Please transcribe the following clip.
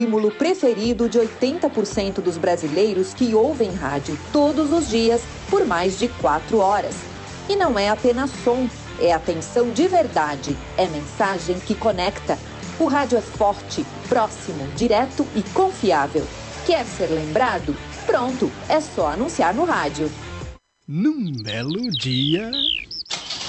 estímulo preferido de 80% dos brasileiros que ouvem rádio todos os dias por mais de 4 horas. E não é apenas som, é atenção de verdade, é mensagem que conecta. O rádio é forte, próximo, direto e confiável. Quer ser lembrado? Pronto, é só anunciar no rádio. Num belo dia...